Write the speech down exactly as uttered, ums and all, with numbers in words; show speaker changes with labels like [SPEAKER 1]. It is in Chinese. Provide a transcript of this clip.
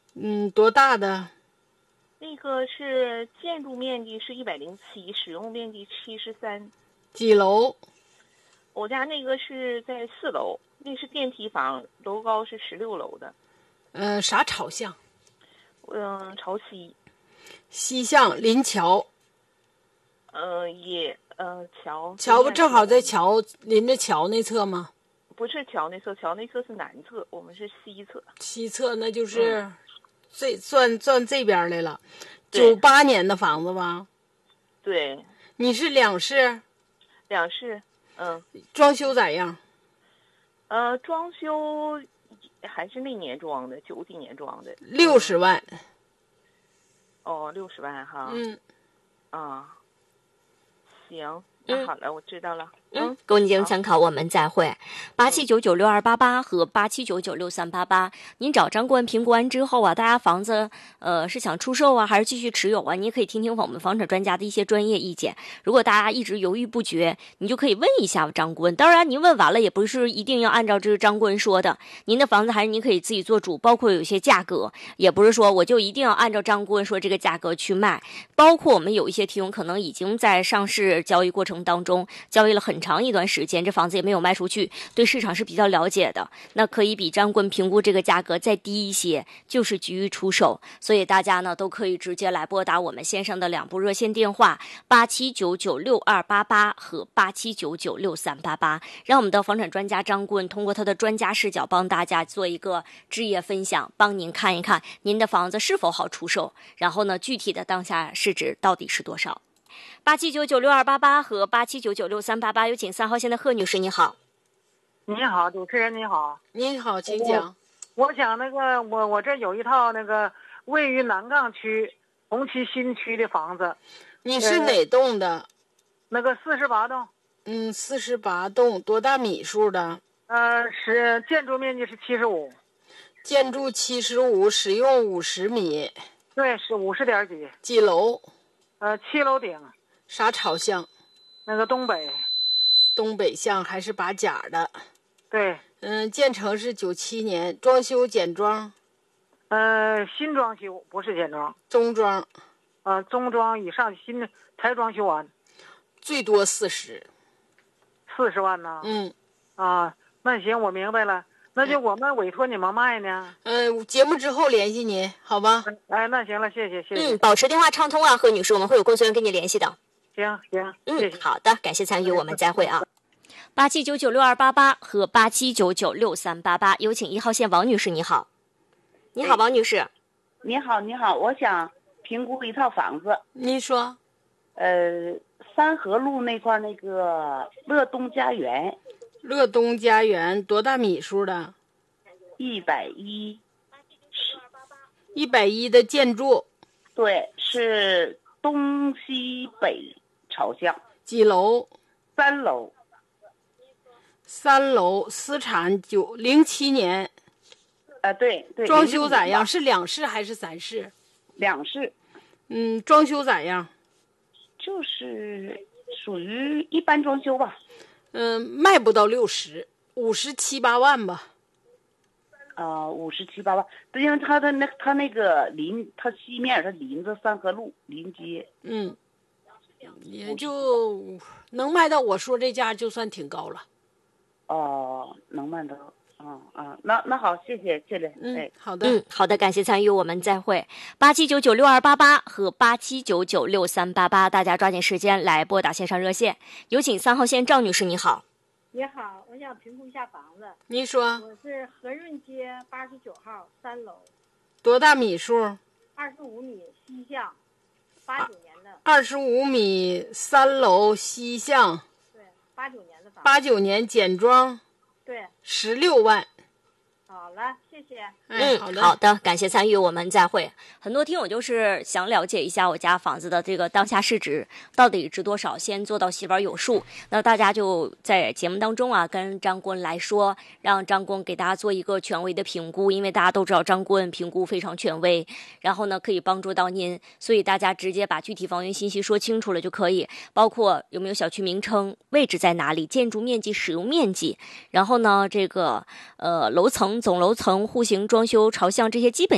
[SPEAKER 1] 嗯，多大的？
[SPEAKER 2] 那个是建筑面积是一百零七，使用面积七十三。
[SPEAKER 1] 几楼？
[SPEAKER 2] 我家那个是在四楼，那是电梯房，楼高是十六楼的。
[SPEAKER 1] 呃，啥朝向？
[SPEAKER 2] 嗯，朝西。
[SPEAKER 1] 西向，临桥。
[SPEAKER 2] 呃，也呃桥。
[SPEAKER 1] 桥不正好在桥临着桥那侧吗？
[SPEAKER 2] 不是桥那侧，桥那侧是南侧，我们是西侧。
[SPEAKER 1] 西侧那就是这、嗯、算算这边来了。
[SPEAKER 2] 九
[SPEAKER 1] 八年的房子吧？
[SPEAKER 2] 对。
[SPEAKER 1] 你是两室？
[SPEAKER 2] 两室。嗯。
[SPEAKER 1] 装修咋样？
[SPEAKER 2] 呃，装修还是那年装的，九几年装的。
[SPEAKER 1] 六十万。
[SPEAKER 2] 哦，六十万哈。
[SPEAKER 1] 嗯。
[SPEAKER 2] 啊。行，那好了，嗯、我知道了。
[SPEAKER 3] 嗯，供您节目参考，我们再会。八七九九六二八八和八七九九六三八八，您找张顾问评估完之后啊，大家房子呃是想出售啊，还是继续持有啊？你也可以听听我们房产专家的一些专业意见。如果大家一直犹豫不决，你就可以问一下张顾问。当然，您问完了也不是一定要按照这个张顾问说的，您的房子还是您可以自己做主。包括有些价格，也不是说我就一定要按照张顾问说这个价格去卖。包括我们有一些听众可能已经在上市交易过程当中交易了很长一段时间，这房子也没有卖出去，对市场是比较了解的，那可以比张顾问评估这个价格再低一些，就是急于出手。所以大家呢都可以直接来拨打我们线上的两部热线电话八七九九六二八八和八七九九六三八八，让我们的房产专家张顾问通过他的专家视角帮大家做一个置业分享，帮您看一看您的房子是否好出售，然后呢具体的当下市值到底是多少。八七九九六二八八和八七九九六三八八，有请三号线的贺女士，你好。
[SPEAKER 4] 你好，主持人你好。
[SPEAKER 1] 你好，请讲。
[SPEAKER 4] 我, 我想那个我我这有一套那个位于南岗区红旗新区的房子。
[SPEAKER 1] 你是哪栋的？呃、
[SPEAKER 4] 那个四十八栋。
[SPEAKER 1] 嗯，四十八栋，多大米数的？
[SPEAKER 4] 呃，是建筑面积是七十五。
[SPEAKER 1] 建筑七十五，使用五十米。
[SPEAKER 4] 对，是五十点几。
[SPEAKER 1] 几楼？
[SPEAKER 4] 呃，七楼顶。
[SPEAKER 1] 啥朝向？
[SPEAKER 4] 那个东北。
[SPEAKER 1] 东北向还是把甲的？
[SPEAKER 4] 对。
[SPEAKER 1] 嗯，建成是九七年，装修简装？
[SPEAKER 4] 呃，新装修，不是简装。
[SPEAKER 1] 中装？
[SPEAKER 4] 呃，中装以上新的才装修完。
[SPEAKER 1] 最多四十。
[SPEAKER 4] 四十万呢？
[SPEAKER 1] 嗯。
[SPEAKER 4] 啊，那行，我明白了。那就我们委托你们卖呢。
[SPEAKER 1] 嗯、呃，节目之后联系您，好吧？
[SPEAKER 4] 哎，那行了，谢谢，谢谢。
[SPEAKER 3] 嗯，保持电话畅通啊，贺女士，我们会有工作人员跟你联系的。
[SPEAKER 4] 行行，
[SPEAKER 3] 嗯，
[SPEAKER 4] 谢谢。
[SPEAKER 3] 好的，感谢参与，我们再会啊。八七九九六二八八和八七九九六三八八，有请一号线王女士，你好。你好，王女士。
[SPEAKER 5] 你好，你好，我想评估一套房子。
[SPEAKER 1] 您说。
[SPEAKER 5] 呃，三河路那块那个乐东家园。
[SPEAKER 1] 乐东家园多大米数的？
[SPEAKER 5] 一百一。
[SPEAKER 1] 一百一的建筑。
[SPEAKER 5] 对，是东西北朝向。
[SPEAKER 1] 几楼？
[SPEAKER 5] 三楼。
[SPEAKER 1] 三楼，私产九零七年。
[SPEAKER 5] 呃，对对。
[SPEAKER 1] 装修咋样？是两室还是三室？
[SPEAKER 5] 两室。
[SPEAKER 1] 嗯，装修咋样？
[SPEAKER 5] 就是属于一般装修吧。
[SPEAKER 1] 嗯，卖不到六十，五十七八万吧。
[SPEAKER 5] 呃，五十七八万，因为他的那他那个临，他西面他临着三河路临街。
[SPEAKER 1] 嗯，也就能卖到我说这价就算挺高了。
[SPEAKER 5] 哦，能卖到。嗯嗯，那那好，谢谢谢谢。
[SPEAKER 1] 嗯，好的，
[SPEAKER 3] 嗯，好的，感谢参与，我们再会。八七九九六二八八和八七九九六三八八，大家抓紧时间来拨打线上热线。有请三号线赵女士，你好。
[SPEAKER 6] 你好，我想评估一下房子。
[SPEAKER 1] 您说。
[SPEAKER 6] 我是和润街八十九号三楼。
[SPEAKER 1] 多大米数？
[SPEAKER 6] 二十五米，西向，八九年的。
[SPEAKER 1] 二十五米，三楼西向。
[SPEAKER 6] 对，八九年的房子。
[SPEAKER 1] 八九年简装。
[SPEAKER 6] 对，
[SPEAKER 1] 十六万。
[SPEAKER 6] 好了，谢谢。
[SPEAKER 3] 嗯，
[SPEAKER 1] 好的，
[SPEAKER 3] 好的，感谢参与，我们再会。很多听友就是想了解一下我家房子的这个当下市值到底值多少，先做到心里有数。那大家就在节目当中啊，跟张顾问来说，让张顾问给大家做一个权威的评估，因为大家都知道张顾问评估非常权威，然后呢可以帮助到您，所以大家直接把具体房源信息说清楚了就可以，包括有没有小区名称、位置在哪里、建筑面积、使用面积，然后呢这个呃楼层、总楼层、户型、装修、朝向这些基本